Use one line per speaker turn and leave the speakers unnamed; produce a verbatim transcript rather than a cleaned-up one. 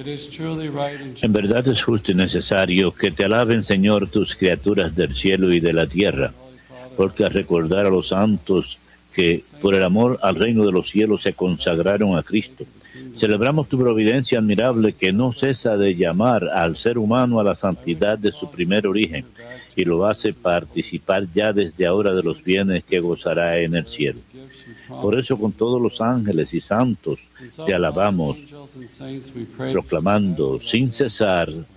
En verdad es justo y necesario que te alaben, Señor, tus criaturas del cielo y de la tierra, porque al recordar a los santos que por el amor al reino de los cielos se consagraron a Cristo, celebramos tu providencia admirable que no cesa de llamar al ser humano a la santidad de su primer origen y lo hace participar ya desde ahora de los bienes que gozará en el cielo. Por eso con todos los ángeles y santos te alabamos, proclamando sin cesar